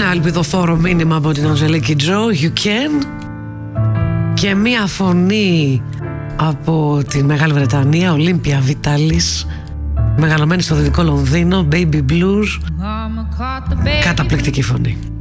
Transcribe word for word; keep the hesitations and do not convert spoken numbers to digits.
ελπιδοφόρο μήνυμα από την Αντζελίκη Τζο, You Can. Και μία φωνή από τη Μεγάλη Βρετανία, Ολύμπια Βιτάλης, μεγαλωμένη στο δυτικό Λονδίνο, Baby Blues. Καταπληκτική φωνή.